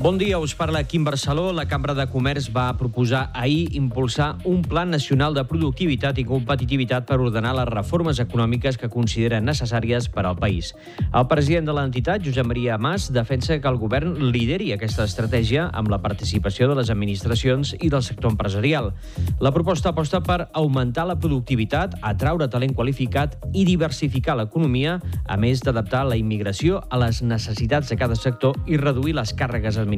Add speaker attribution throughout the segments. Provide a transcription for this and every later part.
Speaker 1: Bon dia, us parla Quim Barceló. La Cambra de Comerç va proposar ahir impulsar un Pla Nacional de Productivitat i Competitivitat per ordenar les reformes econòmiques que consideren necessàries per al país. El president de l'entitat, Josep Maria Mas, defensa que el govern lideri aquesta estratègia amb la participació de les administracions i del sector empresarial. La proposta aposta per augmentar la productivitat, atraure talent qualificat i diversificar l'economia, a més d'adaptar la immigració a les necessitats de cada sector i reduir les càrregues administratives.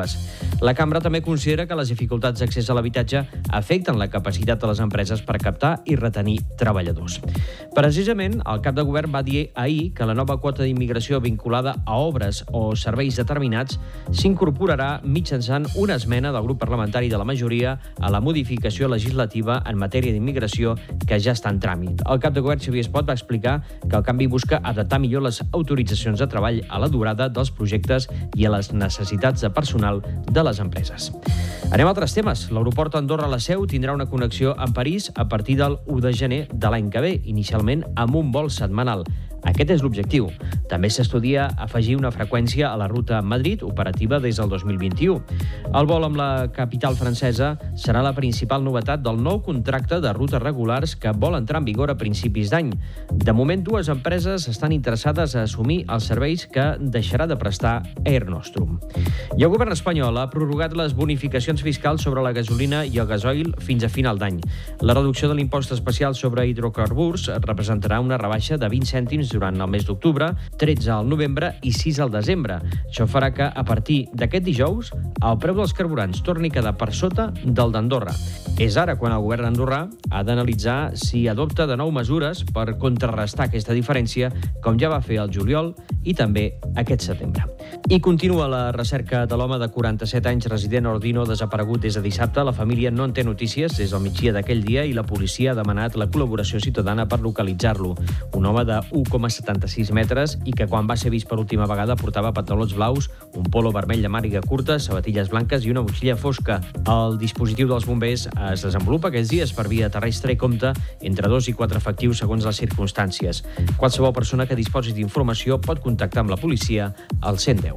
Speaker 1: La Cambra també considera que les dificultats d'accés a l'habitatge afecten la capacitat de les empreses per captar i retenir treballadors. Precisament, el cap de govern va dir ahir que la nova quota d'immigració vinculada a obres o serveis determinats s'incorporarà mitjançant una esmena del grup parlamentari de la majoria a la modificació legislativa en matèria d'immigració que ja està en tràmit. El cap de govern, Xavier Espot, va explicar que el canvi busca adaptar millor les autoritzacions de treball a la durada dels projectes i a les necessitats de personal de les empreses. Anem a altres temes. L'aeroport Andorra-La Seu tindrà una connexió amb París a partir del 1 de gener de l'any que ve, inicialment amb un vol setmanal. Aquest és l'objectiu. També s'estudia afegir una freqüència a la ruta Madrid, operativa des del 2021. El vol amb la capital francesa serà la principal novetat del nou contracte de rutes regulars que vol entrar en vigor a principis d'any. De moment, dues empreses estan interessades a assumir els serveis que deixarà de prestar Air Nostrum. I el govern espanyol ha prorrogat les bonificacions fiscals sobre la gasolina i el gasoil fins a final d'any. La reducció de l'impost especial sobre hidrocarburs representarà una rebaixa de 20 cèntims durant el mes d'octubre, 13 al novembre i 6 al desembre. Això farà que, a partir d'aquest dijous, el preu dels carburants torni a quedar per sota del d'Andorra. És ara quan el govern andorrà ha d'analitzar si adopta de nou mesures per contrarrestar aquesta diferència, com ja va fer el juliol i també aquest setembre. I continua la recerca de l'home de 47 anys resident a Ordino desaparegut des de dissabte. La família no en té notícies des del migdia d'aquell dia i la policia ha demanat la col·laboració ciutadana per localitzar-lo. Un home de 1,76 metres i que quan va ser vist per última vegada portava pantalons blaus, un polo vermell de màniga curta, sabatilles blanques i una motxilla fosca. El dispositiu dels bombers es desenvolupa aquests dies per via terrestre i compta entre 2 i 4 efectius segons les circumstàncies. Qualsevol persona que disposi d'informació pot contactar amb la policia al 110.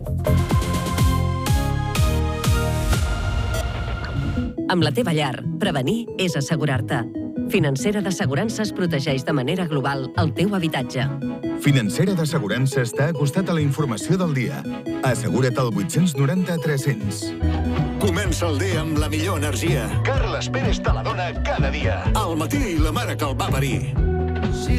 Speaker 2: Amb la teva llar, prevenir és assegurar-te. Financera d'Assegurances protegeix de manera global el teu habitatge.
Speaker 3: Financera d'Assegurances t'ha acostat a la informació del dia. Assegura't al 890 300.
Speaker 4: Comença el dia amb la millor energia. Carles Pérez te la dona cada dia. Al matí la mare que el va parir.